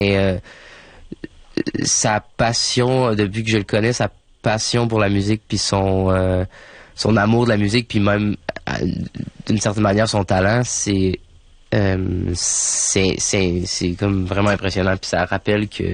sa passion, depuis que je le connais, sa passion pour la musique, puis son amour de la musique, puis même d'une certaine manière son talent, c'est comme vraiment impressionnant, puis ça rappelle que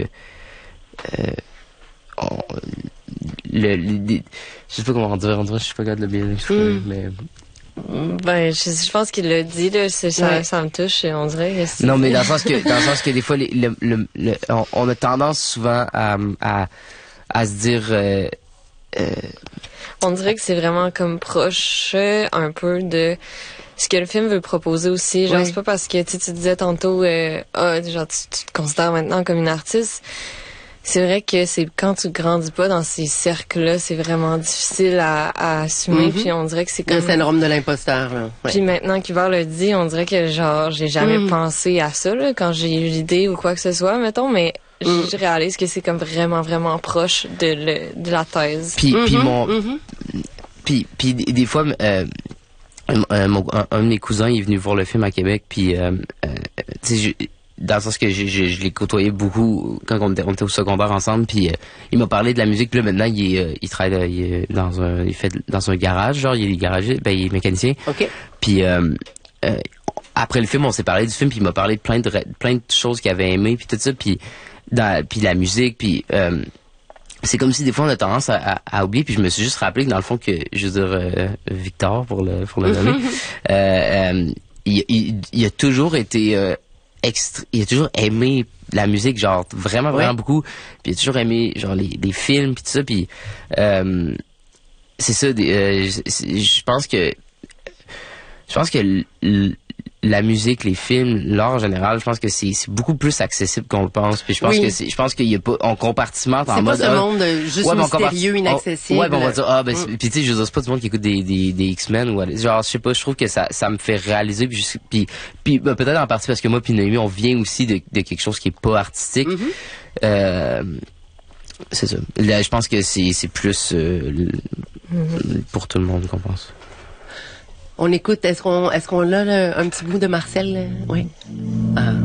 je sais pas comment dire, je suis pas capable de le bien l'exprimer, mais ben je pense qu'il l'a dit là, ça me touche, on dirait. Non, mais dans le sens que des fois on a tendance souvent à se dire on dirait que c'est vraiment comme proche un peu de ce que le film veut proposer aussi. Genre, c'est pas parce que tu disais tantôt genre tu te considères maintenant comme une artiste. C'est vrai que c'est quand tu grandis pas dans ces cercles-là, c'est vraiment difficile à assumer. Puis on dirait que c'est comme le syndrome de l'imposteur. Là. Ouais. Puis maintenant qu'Yvard le dit, on dirait que genre j'ai jamais pensé à ça là, quand j'ai eu l'idée ou quoi que ce soit, mettons, mais je réalise que c'est comme vraiment vraiment proche de la thèse. Puis puis des fois un de mes cousins il est venu voir le film à Québec, puis tu sais, dans le sens que je l'ai côtoyé beaucoup quand on était au secondaire ensemble, puis il m'a parlé de la musique, puis là maintenant il travaille il fait dans un garage, genre il est garagiste, il est mécanicien. OK. Puis après le film, on s'est parlé du film, puis il m'a parlé de plein de choses qu'il avait aimé, puis tout ça, puis la musique, puis c'est comme si des fois on a tendance à oublier, puis je me suis juste rappelé que dans le fond que je veux dire Victor pour le nommer, il a toujours été il a toujours aimé la musique, genre vraiment beaucoup, puis il a toujours aimé genre les films puis tout ça, puis c'est ça, je pense que la musique, les films, l'art en général, je pense que c'est beaucoup plus accessible qu'on le pense. Puis je pense qu'il y a pas, on compartimente en mode. C'est pas ce monde juste mystérieux, inaccessible. Ouais, ben on va dire puis tu sais, je veux dire, c'est pas du monde qui écoute des X-Men ou genre, je sais pas, je trouve que ça me fait réaliser, puis peut-être en partie parce que moi puis Noémie, on vient aussi de quelque chose qui est pas artistique. C'est ça. Là, je pense que c'est plus pour tout le monde qu'on pense. On écoute, est-ce qu'on a un petit bout de Marcel? Oui. Ah.